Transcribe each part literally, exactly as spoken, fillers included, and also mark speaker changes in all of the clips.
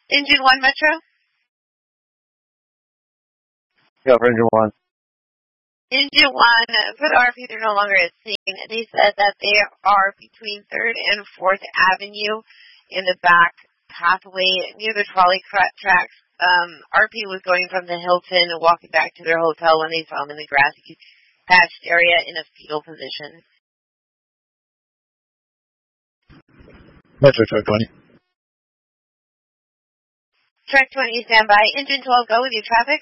Speaker 1: Engine one Metro?
Speaker 2: Yeah, for Engine one.
Speaker 1: Engine one, for the R P, they're no longer at scene. They said that they are between third and fourth Avenue in the back pathway near the trolley tracks. Um, R P was going from the Hilton and walking back to their hotel when they saw him in the grassy patched area in a fetal position.
Speaker 2: Metro Truck twenty.
Speaker 1: Truck twenty, stand by. Engine twelve, go with you. Traffic?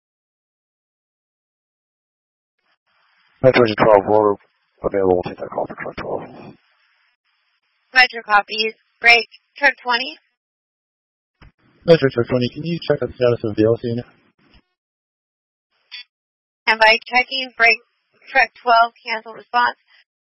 Speaker 2: Metro Engine twelve, we're available. Take that call for Truck twelve.
Speaker 1: Metro copies. Break. Truck twenty.
Speaker 2: Metro Truck twenty, can you check the status of the V L C unit?
Speaker 1: And by checking, break. Truck twelve, cancel response.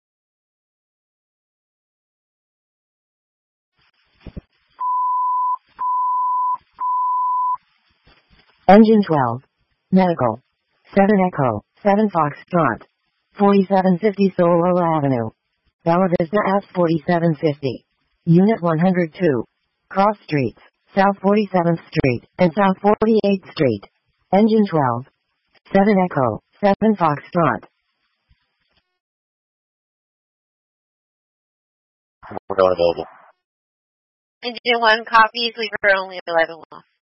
Speaker 3: Engine twelve. Medical. seven Echo. seven Foxtrot. forty-seven fifty Solo Avenue. Bella Vista S forty-seven fifty. Unit one hundred two. Cross Streets. South forty-seventh Street and South forty-eighth Street. Engine twelve. seven Echo. seven Foxtrot.
Speaker 2: We're not available.
Speaker 1: Engine one copies. Leave her only eleven off.